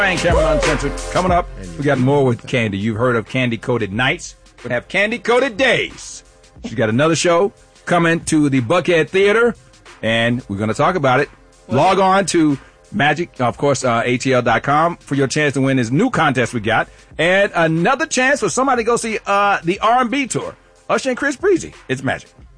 Frank Cameron Uncensored. Coming up, we got more with Candy. You've heard of Candy Coated Nights. We have Candy Coated Days. She's got another show coming to the Buckhead Theater, and we're going to talk about it. Log on to Magic, of course, ATL.com for your chance to win this new contest we got, and another chance for somebody to go see the R&B tour. Usher and Chris Breezy. It's Magic.